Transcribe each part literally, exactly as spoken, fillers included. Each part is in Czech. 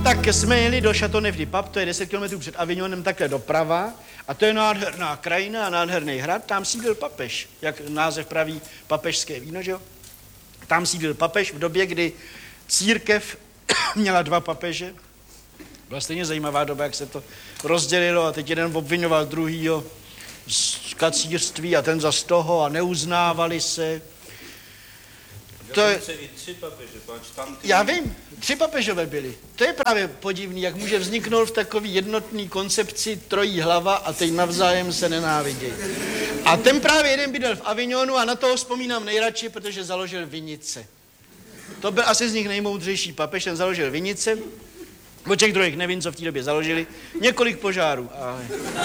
tak jsme jeli do Châteauneuf-du-Pape, to je deset kilometrů před Avignonem, takhle doprava, a to je nádherná krajina a nádherný hrad, tam sídlil papež, jak název praví, papežské víno, že jo? Tam sídlil papež v době, kdy církev měla dva papeže. Byla stejně zajímavá doba, jak se to rozdělilo a teď jeden obvinoval druhýho z kacířství a ten zas toho a neuznávali se. To je... i tři papeže, tam ty... Já vím, tři papežové byli. To je právě podivný, jak může vzniknout v takový jednotný koncepci trojí hlava a teď navzájem se nenávidějí. A ten právě jeden bydlel v Avignonu a na toho vzpomínám nejradši, protože založil vinice. To byl asi z nich nejmoudřejší papež, ten založil vinice. O těch druhých nevím, co v té době založili. Několik požárů. A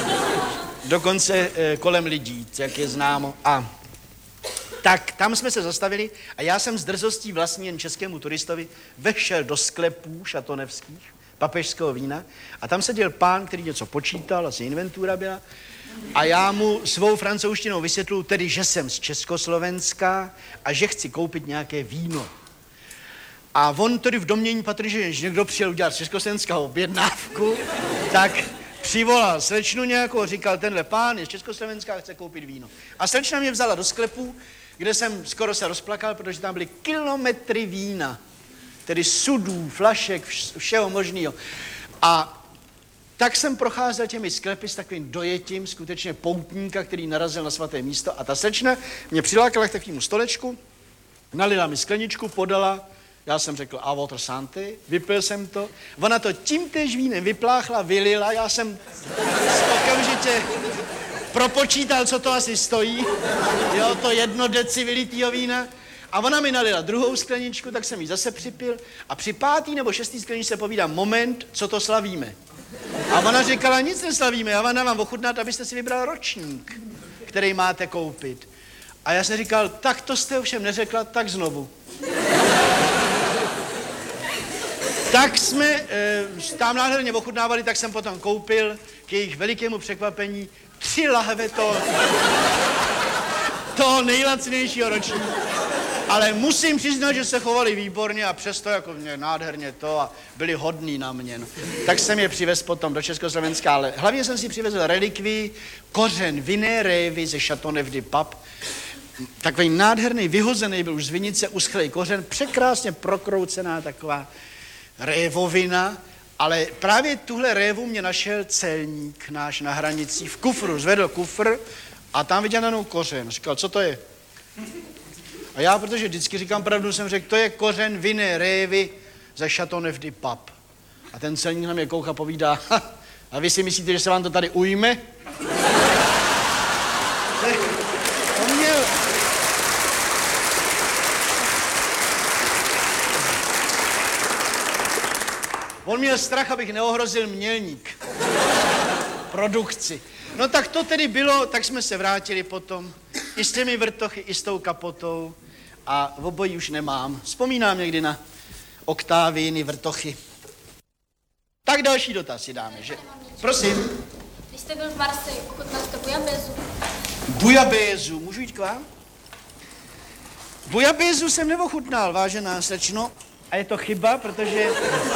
dokonce e, kolem lidí, jak je známo. A tak tam jsme se zastavili a já jsem s drzostí vlastní jen českému turistovi vešel do sklepů šatonevských, papežského vína a tam seděl pán, který něco počítal, asi inventura byla, a já mu svou francouzštinou vysvětluji tedy, že jsem z Československa a že chci koupit nějaké víno. A on tedy v domnění patrně, že když někdo přijel udělat československou objednávku, tak přivolal slečnu nějakou, říkal, tenhle pán je z Československa a chce koupit víno. A slečna mě vzala do sklepu, kde jsem skoro se rozplakal, protože tam byly kilometry vína, tedy sudů, flašek, všeho možného. A tak jsem procházel těmi sklepy s takovým dojetím skutečně poutníka, který narazil na svaté místo a ta slečna mě přilákala k takovému stolečku, nalila mi skleničku, podala, já jsem řekl a water santé, vypil jsem to, ona to tímtéž vínem vypláchla, vylila, já jsem okamžitě propočítal, co to asi stojí, jo, to jedno deci vylitýho vína, a ona mi nalila druhou skleničku, tak jsem ji zase připil a při pátý nebo šestý skleničce se povídám, moment, co to slavíme. A ona říkala, nic neslavíme, já vám dávám ochutnat, abyste si vybral ročník, který máte koupit. A já jsem říkal, tak to jste ovšem neřekla, tak znovu. Tak jsme e, tam nádherně ochutnávali, tak jsem potom koupil k jejich velikému překvapení tři lahve toho, toho nejlacnějšího ročníku. Ale musím přiznat, že se chovali výborně a přesto jako mě nádherně to a byli hodní na mě. No. Tak jsem je přivez potom do Československa, ale hlavně jsem si přivezl relikvii kořen vinné révy ze Châteauneuf-du-Pape. Takový nádherný, vyhozený byl už z vinice, uschlej kořen, překrásně prokroucená taková révovina, ale právě tuhle révu mě našel celník náš na hranicích v kufru, zvedl kufr a tam viděl nanou kořen. Říkal, co to je? A já, protože vždycky říkám pravdu, jsem řekl, to je kořen vinné révy ze Châteauneuf-du-Pape. A ten celník na mě koucha povídá, a vy si myslíte, že se vám to tady ujme? On měl... On měl strach, abych neohrozil mělník. Produkci. No tak to tedy bylo, tak jsme se vrátili potom. I s těmi vrtochy, i s tou kapotou. A v obojí už nemám. Vzpomínám někdy na oktáviny, vrtochy. Tak další dotaz si dáme, že? Prosím. Když jste byl v Marseille, ochutnal jste bujabézu? Bujabézu, můžu jít k vám? Bujabézu jsem neochutnal, vážená slečno. A je to chyba, protože...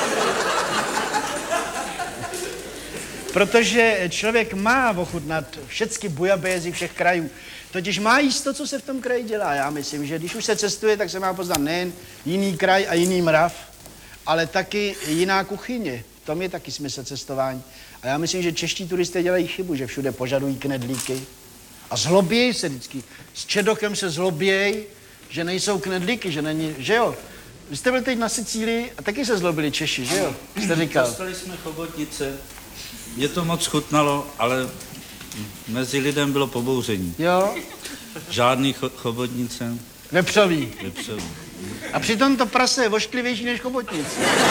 protože člověk má ochutnat všechny bujabézy všech krajů. Totiž má jíst to, co se v tom kraji dělá. Já myslím, že když už se cestuje, tak se má poznat nejen jiný kraj a jiný mrav, ale taky jiná kuchyně. V tom je taky smysl cestování. A já myslím, že čeští turisté dělají chybu, že všude požadují knedlíky. A zlobějí se vždycky. S čedokem se zlobějí, že nejsou knedlíky, že není, že jo? Vy jste byl teď na Sicílii a taky se zlobili Češi, že jo? Jste říkal. Dostali jsme chobotnice, mě to moc chutnalo, ale mezi lidem bylo pobouření. Jo? Žádný cho- chobotnice. Vepřový. Vepřový. A přitom to prase je vošklivější než chobotnice.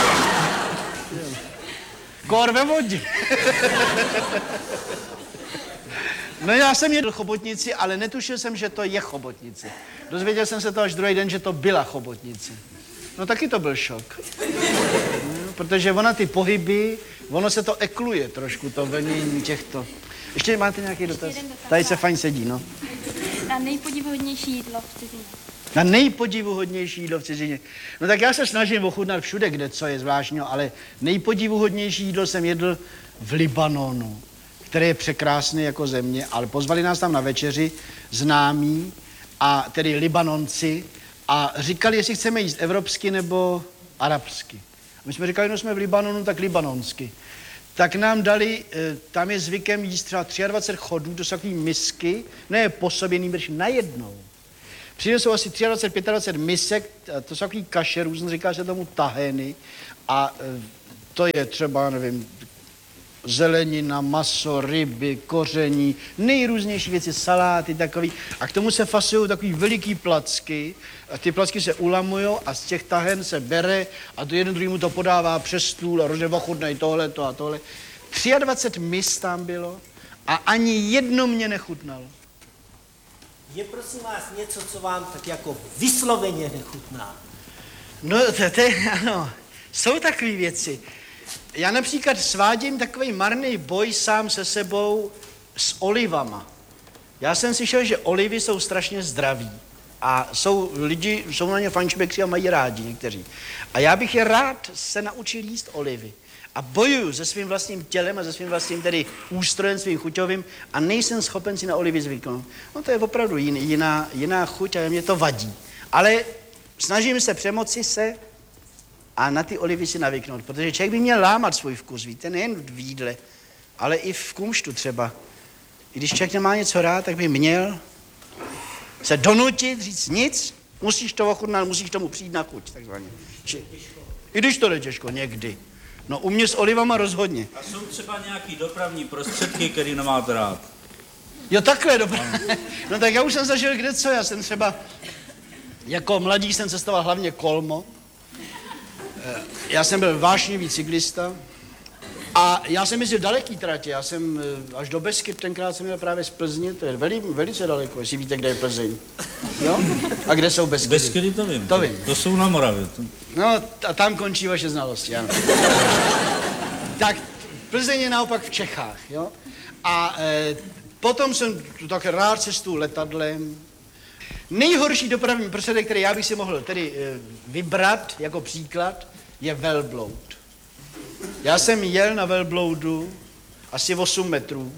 Kor ve vodě. No já jsem jedl chobotnici, ale netušil jsem, že to je chobotnice. Dozvěděl jsem se to až druhý den, že to byla chobotnice. No taky to byl šok. No, protože ona ty pohyby, ono se to ekluje trošku, to vlnění těchto. Ještě máte nějaký dotaz? dotaz? Tady se fajn sedí, no. Na nejpodivuhodnější jídlo v cizině. Na nejpodivuhodnější jídlo v cizině. No tak já se snažím ochutnat všude, kde co je zvláštního, ale nejpodivuhodnější jídlo jsem jedl v Libanonu, které je překrásné jako země, ale pozvali nás tam na večeři známí, a tedy Libanonci, a říkali, jestli chceme jíst evropsky nebo arabsky. A my jsme říkali, no jsme v Libanonu, tak libanonsky. Tak nám dali, tam je zvykem jíst třeba dvacet tři chodů, to jsou takové misky, ne po sobě, nýbrž najednou. Přinesou asi dvacet tři, dvacet pět misek, to jsou takový kaše, různě říká se tomu taheny, a to je třeba, nevím, zelenina, maso, ryby, koření, nejrůznější věci, saláty takový. A k tomu se fasují takový veliký placky. A ty placky se ulamujou a z těch tahen se bere a to jeden druhýmu to podává přes stůl a hrozně ochutnej tohleto a tohle. dvacet tři mis tam bylo a ani jedno mě nechutnalo. Je prosím vás něco, co vám tak jako vysloveně nechutná? No to, to je, ano, jsou takové věci. Já například svádím takový marný boj sám se sebou s olivama. Já jsem slyšel, že olivy jsou strašně zdraví. A jsou lidi, jsou na ně fančbekři a mají rádi někteří. A já bych je rád se naučil jíst olivy. A bojuju se svým vlastním tělem a se svým vlastním tedy ústrojem, svým chuťovým a nejsem schopen si na olivy zvyknout. No to je opravdu jiný, jiná, jiná chuť a mě to vadí. Ale snažím se přemoci se a na ty olivy si navyknout, protože člověk by měl lámat svůj vkus, víte, nejen v jídle, ale i v kumštu třeba. I když člověk nemá něco rád, tak by měl se donutit, říct nic, musíš to ochutnat, musíš tomu přijít na chuť, takzvaně. Či, I když to jde těžko, někdy. No u mě s olivama rozhodně. A jsou třeba nějaký dopravní prostředky, který nemáte rád? Jo, takhle, dobrá. No tak já už jsem zažil kde co, já jsem třeba, jako mladík jsem cestoval hlavně kolmo. Já jsem byl vášnivý cyklista a já jsem jezdil daleký tratě, já jsem až do Beskyt, tenkrát jsem měl právě z Plzně, to je veli, velice daleko, jestli víte, kde je Plzeň. Jo? A kde jsou Beskyty? Beskyty to vím. To vím. To jsou na Moravě. To... No a tam končí vaše znalosti, ano. Tak Plzeň je naopak v Čechách, jo? A e, potom jsem tak rád cestuju letadlem. Nejhorší dopravní prostředek, který já bych si mohl tedy e, vybrat jako příklad, je velbloud. Já jsem jel na velbloudu asi osm metrů.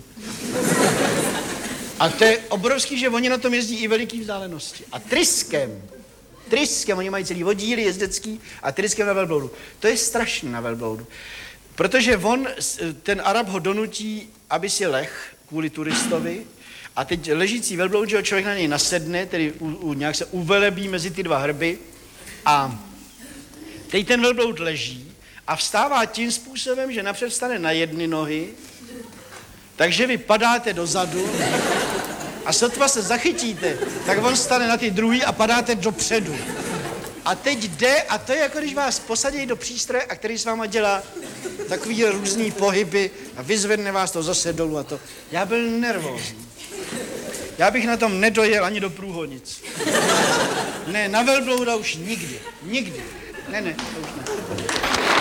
A to je obrovský, že oni na tom jezdí i veliký vzdálenosti. A tryskem, tryskem, oni mají celý vodíly jezdecký a tryskem na velbloudu. To je strašné na velbloudu. Protože on, ten Arab ho donutí, aby si leh kvůli turistovi, a teď ležící velbloud, že člověk na něj nasedne, tedy u, u, nějak se uvelebí mezi ty dva hrby a teď ten velbloud leží a vstává tím způsobem, že napřed vstane na jedny nohy, takže vy padáte dozadu a sotva se zachytíte, tak on stane na ty druhý a padáte dopředu. A teď jde, a to je jako když vás posadí do přístroje, a který s váma dělá takový různý pohyby a vyzvedne vás to zase dolů a to. Já byl nervózní. Já bych na tom nedojel ani do Průhonic. Ne, na velblouda už nikdy. Nikdy. Ne, ne, to už ne.